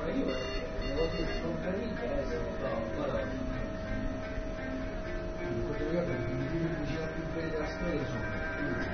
io perché devo dire, non per l'interesse, però guarda.